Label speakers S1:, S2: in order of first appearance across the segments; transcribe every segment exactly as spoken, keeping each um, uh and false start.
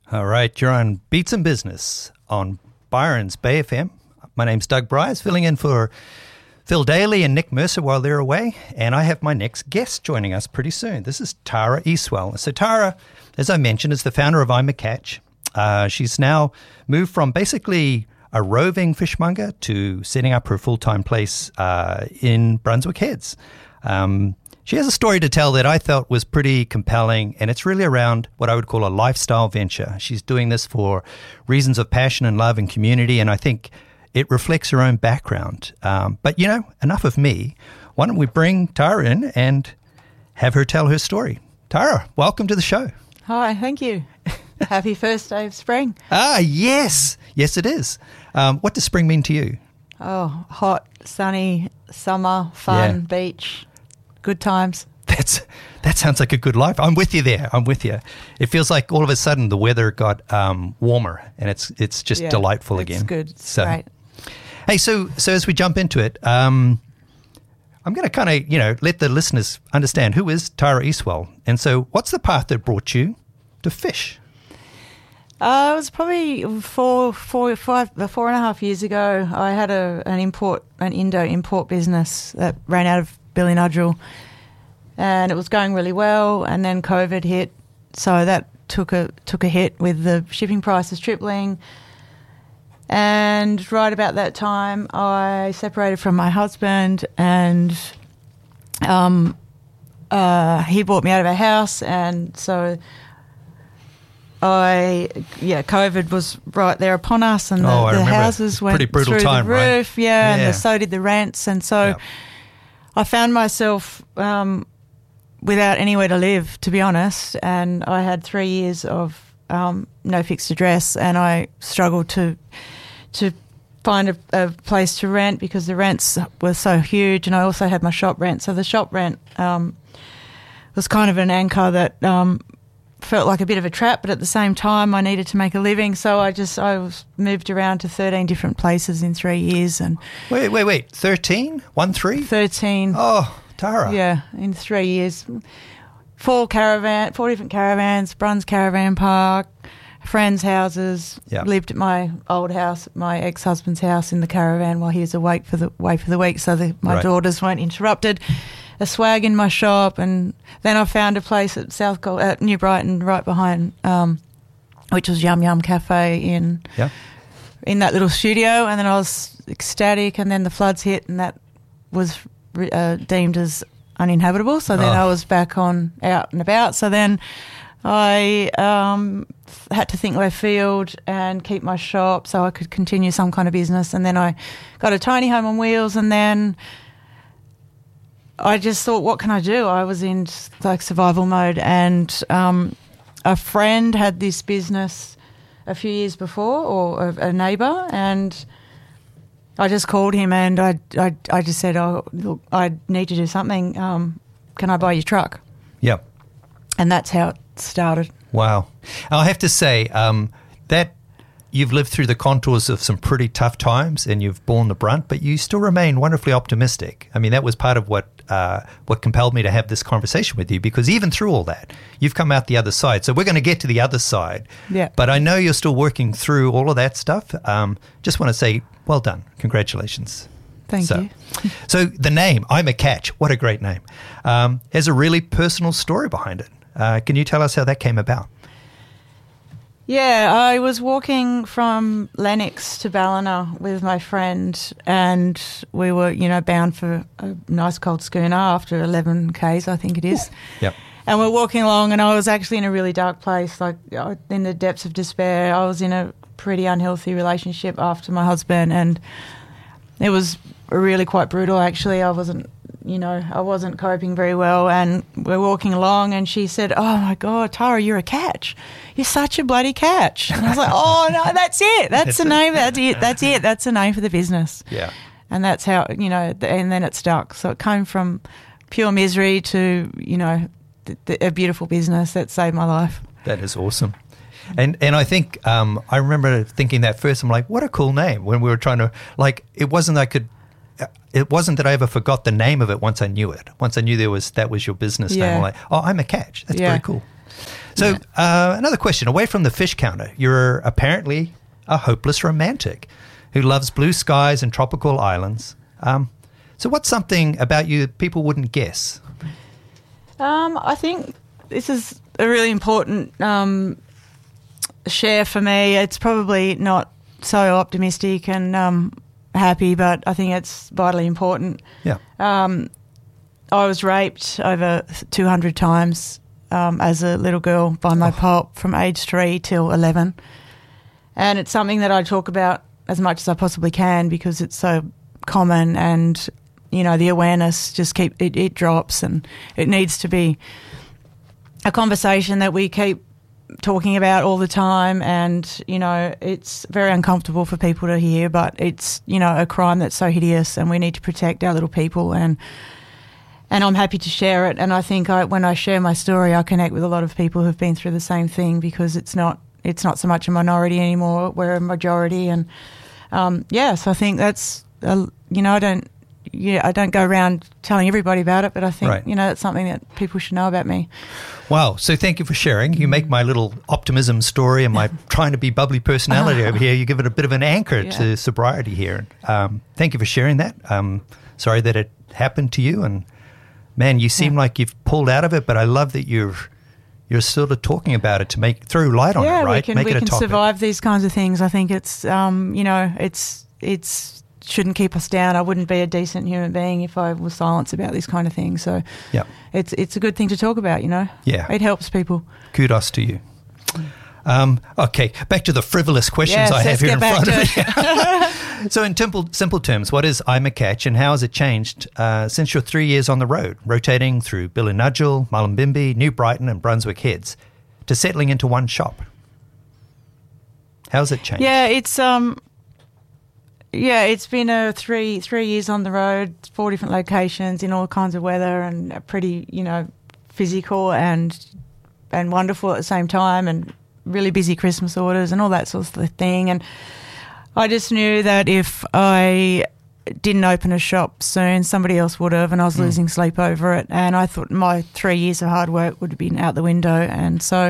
S1: All right, you're on Beats and Business on Byron's Bay F M. My name's Doug Bryce, filling in for Phil Daly and Nick Mercer while they're away, and I have my next guest joining us pretty soon. This is Tara Eastwell. So Tara, as I mentioned, is the founder of I'm a Catch. Uh, she's now moved from basically a roving fishmonger to setting up her full-time place uh, in Brunswick Heads. Um, she has a story to tell that I felt was pretty compelling, and it's really around what I would call a lifestyle venture. She's doing this for reasons of passion and love and community, and I think it reflects her own background. Um, but, you know, enough of me. Why don't we bring Tara in and have her tell her story. Tara, welcome to the show.
S2: Hi, thank you. Happy first day of spring.
S1: Ah, yes. Yes, it is. Um, what does spring mean to you?
S2: Oh, hot, sunny, summer, fun,
S1: Yeah.
S2: beach, good times.
S1: That's That sounds like a good life. I'm with you there. I'm with you. It feels like all of a sudden the weather got um, warmer and it's it's just
S2: Yeah,
S1: delightful
S2: it's
S1: again.
S2: good. It's
S1: so,
S2: great.
S1: Hey, so so as we jump into it, um, I'm going to kind of, you know, let the listeners understand who is Tara Eastwell. And so what's the path that brought you to fish?
S2: Uh, it was probably four, four, five, four and a half years ago. I had a an import, an Indo import business that ran out of Billinudgel, and it was going really well. And then COVID hit, so that took a took a hit with the shipping prices tripling. And right about that time, I separated from my husband, and um, uh, he bought me out of our house, and so. I yeah, COVID was right there upon us, and the,
S1: Oh, I
S2: the
S1: remember.
S2: houses went
S1: Pretty brutal
S2: through
S1: time,
S2: the
S1: right?
S2: roof, yeah, and
S1: Yeah.
S2: the, so did the rents, and so
S1: Yeah.
S2: I found myself um, without anywhere to live, to be honest, and I had three years of um, no fixed address, and I struggled to to find a, a place to rent because the rents were so huge, and I also had my shop rent, so the shop rent um, was kind of an anchor that. Um, felt like a bit of a trap, but at the same time I needed to make a living, so I just I was moved around to thirteen different places in three years and
S1: Wait, wait, wait. thirteen? One, three?
S2: thirteen
S1: Oh, Tara.
S2: yeah, in three years. Four caravan four different caravans, Bruns Caravan Park, friends' houses,
S1: Yeah.
S2: lived at my old house, my ex-husband's house in the caravan while he was awake for the away for the week so that my
S1: Right.
S2: daughters weren't interrupted. A swag in my shop, and then I found a place at South Gold, at New Brighton, right behind, um, which was Yum Yum Cafe in
S1: Yeah.
S2: in that little studio, and then I was ecstatic, and then the floods hit, and that was uh, deemed as uninhabitable. So then
S1: Oh.
S2: I was back on out and about. So then I um, had to think left field and keep my shop so I could continue some kind of business, and then I got a tiny home on wheels, and then. I just thought, what can I do? I was in like survival mode, and um, a friend had this business a few years before, or a, a neighbour, and I just called him and I, I, I just said, oh, look, I need to do something. Um, can I buy your truck?
S1: Yeah.
S2: And that's how it started.
S1: Wow. I have to say um, that you've lived through the contours of some pretty tough times and you've borne the brunt, but you still remain wonderfully optimistic. I mean, that was part of what uh, what compelled me to have this conversation with you, because even through all that, you've come out the other side. So we're going to get to the other side.
S2: Yeah.
S1: But I know you're still working through all of that stuff. Um, just want to say, well done. Congratulations.
S2: Thank
S1: so,
S2: you.
S1: So the name, I'm a Catch, what a great name, um, has a really personal story behind it. Uh, can you tell us how that came about?
S2: Yeah, I was walking from Lennox to Ballina with my friend, and we were, you know, bound for a nice cold schooner after eleven kays, I think it is.
S1: Yep.
S2: And we're walking along, and I was actually in a really dark place, like in the depths of despair. I was in a pretty unhealthy relationship after my husband, and it was really quite brutal, actually. I wasn't, you know, I wasn't coping very well, and we're walking along, and she said, oh, my God, Tara, you're a catch. You're such a bloody catch. And I was like, oh, no, that's it. That's the name. That's it. That's it. That's the name for the business.
S1: Yeah.
S2: And that's how, you know, and then it stuck. So it came from pure misery to, you know, th- th- a beautiful business that saved my life.
S1: That is awesome. And and I think, um, I remember thinking that first, I'm like, what a cool name, when we were trying to, like, it wasn't I could, it wasn't that I ever forgot the name of it once I knew it. Once I knew there was, that was your business
S2: Yeah.
S1: name, I'm like, oh, I'm a Catch. That's
S2: Yeah.
S1: pretty cool. So
S2: Yeah.
S1: uh, another question, away from the fish counter, you're apparently a hopeless romantic who loves blue skies and tropical islands. Um, so what's something about you that people wouldn't guess?
S2: Um, I think this is a really important um, share for me. It's probably not so optimistic and um, happy, but I think it's vitally important.
S1: Yeah.
S2: Um, I was raped over two hundred times um, as a little girl by my
S1: Oh.
S2: pop from age three till eleven. And it's something that I talk about as much as I possibly can because it's so common and, you know, the awareness just keep it, it drops, and it needs to be a conversation that we keep talking about all the time. And, you know, it's very uncomfortable for people to hear, but it's, you know, a crime that's so hideous, and we need to protect our little people. And and I'm happy to share it. And I think I, when I share my story, I connect with a lot of people who've been through the same thing, because it's not it's not so much a minority anymore. We're a majority. And um, yeah, so I think that's uh, you know, I don't. Yeah, I don't go around telling everybody about it, but I think,
S1: Right.
S2: you know, that's something that people should know about me.
S1: Wow. So thank you for sharing. You make my little optimism story and my trying to be bubbly personality over here, you give it a bit of an anchor
S2: Yeah.
S1: to sobriety here. Um, thank you for sharing that. Um, sorry that it happened to you. And, man, you seem
S2: Yeah.
S1: like you've pulled out of it, but I love that you're you're sort of talking about it to make throw light on
S2: yeah,
S1: it, right?
S2: we can,
S1: make
S2: we
S1: it a
S2: can
S1: topic.
S2: survive these kinds of things. I think it's, um, you know, it's it's shouldn't keep us down. I wouldn't be a decent human being if I was silent about these kind of things. So
S1: Yeah.
S2: it's it's a good thing to talk about, you know.
S1: Yeah.
S2: It helps people.
S1: Kudos to you. Um, okay, back to the frivolous questions
S2: Yes,
S1: I have
S2: let's
S1: here in
S2: get back
S1: front of
S2: to
S1: me. So in simple, simple terms, what is I'm a Catch, and how has it changed uh, since your three years on the road, rotating through Billinudgel, Mullumbimby, New Brighton and Brunswick Heads, to settling into one shop? How's it changed?
S2: Yeah, it's um, yeah, it's been a three three years on the road, four different locations in all kinds of weather, and a pretty, you know, physical and and wonderful at the same time, and really busy Christmas orders and all that sort of thing. And I just knew that if I didn't open a shop soon, somebody else would have, and I was
S1: Mm.
S2: losing sleep over it. And I thought my three years of hard work would have been out the window, and so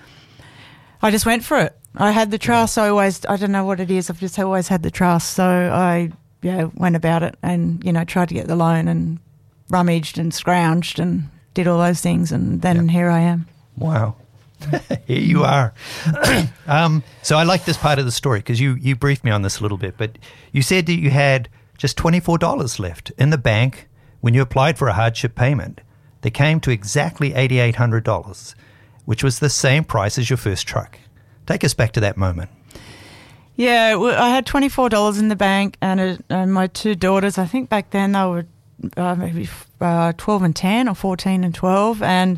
S2: I just went for it. I had the trust. I always, I don't know what it is. I've just always had the trust. So I, yeah, went about it and, you know, tried to get the loan and rummaged and scrounged and did all those things. And then
S1: Yeah.
S2: here I am.
S1: Wow. Here you are. um, so I like this part of the story because you, you briefed me on this a little bit, but you said that you had just twenty-four dollars left in the bank when you applied for a hardship payment. They came to exactly eight thousand eight hundred dollars, which was the same price as your first truck. Take us back to that moment.
S2: Yeah, well, I had twenty-four dollars in the bank, and, it, and my two daughters, I think back then they were uh, maybe uh, twelve and ten or fourteen and twelve. And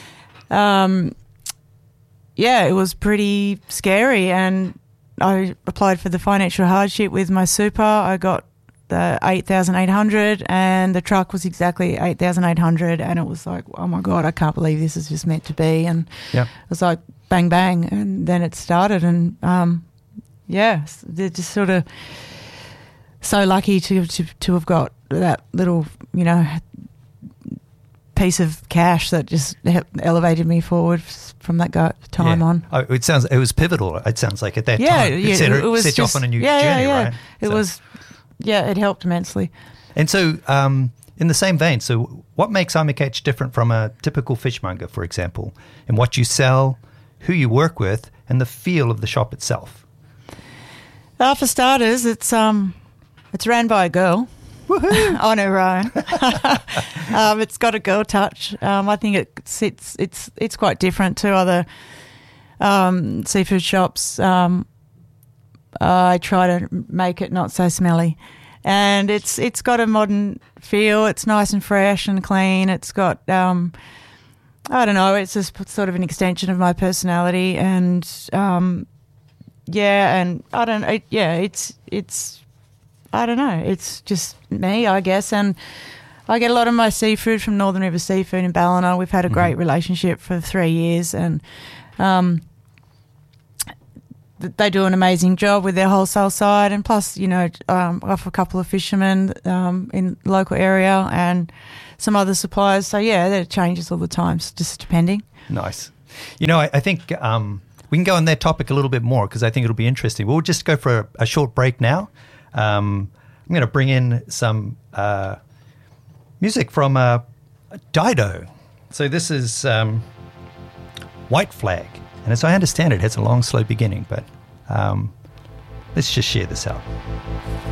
S2: um, yeah, it was pretty scary. And I applied for the financial hardship with my super. I got the eight thousand eight hundred, and the truck was exactly eight thousand eight hundred. And it was like, oh my God, I can't believe this is just meant to be. And
S1: Yeah.
S2: it was like bang, bang. And then it started. And um, yeah, they're just sort of so lucky to, to to have got that little, you know, piece of cash that just he- elevated me forward from that go- time
S1: Yeah.
S2: on.
S1: Oh, it sounds it was pivotal. It sounds like at that
S2: Yeah,
S1: time,
S2: yeah,
S1: set,
S2: it was
S1: set you off
S2: just-
S1: on a new
S2: yeah,
S1: journey,
S2: yeah, yeah.
S1: right?
S2: It
S1: So-
S2: was, yeah, it helped immensely.
S1: And so, um, in the same vein, so what makes I'm a Catch different from a typical fishmonger, for example, in what you sell, who you work with, and the feel of the shop itself?
S2: Uh, for starters, it's um, it's ran by a girl on her own. um, it's got a girl touch. Um, I think it sits. It's it's quite different to other um, seafood shops. Um, I try to make it not so smelly, and it's it's got a modern feel. It's nice and fresh and clean. It's got um, I don't know. It's just sort of an extension of my personality, and um, yeah, and I don't. It, yeah, it's it's. I don't know. It's just me, I guess, and I get a lot of my seafood from Northern River Seafood in Ballina. We've had a great
S1: Mm-hmm.
S2: relationship for three years, and um, th- they do an amazing job with their wholesale side, and plus, you know, um, I offer a couple of fishermen um, in the local area and some other suppliers. So yeah, that changes all the time, s- just depending.
S1: Nice. You know, I, I think um, we can go on that topic a little bit more because I think it'll be interesting. We'll just go for a, a short break now. Um, I'm going to bring in some uh, music from uh, Dido. So this is um, White Flag. And as I understand it, it has a long, slow beginning. But um, let's just share this out.